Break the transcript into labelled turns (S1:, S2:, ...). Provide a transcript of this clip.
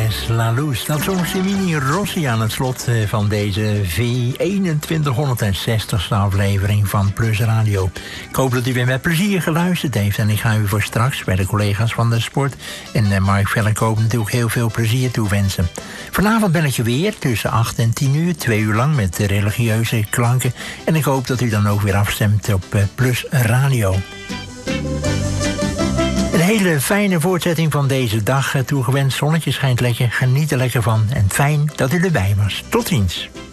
S1: Laisse la loose. Dat zong Semini Rossi aan het slot van deze V2160ste aflevering van Plus Radio. Ik hoop dat u weer met plezier geluisterd heeft. En ik ga u voor straks bij de collega's van de sport en Mark Vellenkoop natuurlijk heel veel plezier toewensen. Vanavond ben ik er weer tussen 8 en 10 uur, 2 uur lang met religieuze klanken. En ik hoop dat u dan ook weer afstemt op Plus Radio. Een hele fijne voortzetting van deze dag toegewenst. Zonnetje schijnt lekker, geniet er lekker van. En fijn dat u erbij was. Tot ziens.